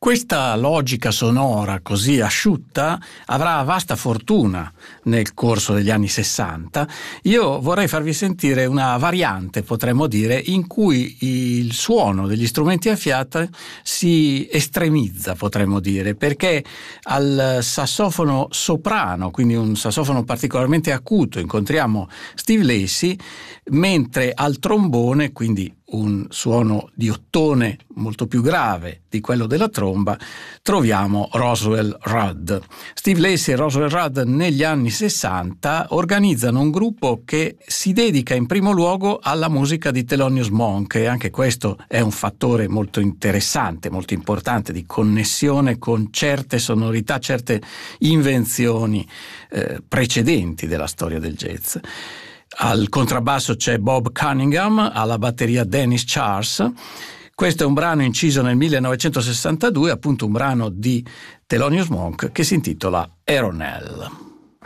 Questa logica sonora così asciutta avrà vasta fortuna nel corso degli anni 60. Io vorrei farvi sentire una variante, potremmo dire, in cui il suono degli strumenti a fiata si estremizza, potremmo dire, perché al sassofono soprano, quindi un sassofono particolarmente acuto, incontriamo Steve Lacy, mentre al trombone, quindi un suono di ottone molto più grave di quello della tromba, troviamo Roswell Rudd. Steve Lacy e Roswell Rudd negli anni 60 organizzano un gruppo che si dedica in primo luogo alla musica di Thelonious Monk, e anche questo è un fattore molto interessante, molto importante di connessione con certe sonorità, certe invenzioni precedenti della storia del jazz. Al contrabbasso c'è Bob Cunningham, alla batteria Dennis Charles. Questo è un brano inciso nel 1962, appunto un brano di Thelonious Monk che si intitola Aeronell.